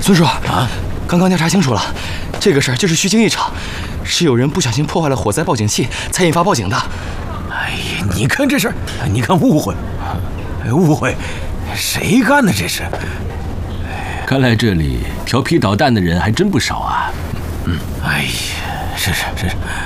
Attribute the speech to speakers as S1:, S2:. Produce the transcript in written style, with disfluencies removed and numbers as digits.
S1: 孙叔啊，刚刚调查清楚了，这个事儿就是虚惊一场，是有人不小心破坏了火灾报警器，才引发报警的。
S2: 哎呀，你看这事儿，你看误会，误会，谁干的这是？
S3: 看来这里调皮捣蛋的人还真不少啊。
S2: 哎呀，是，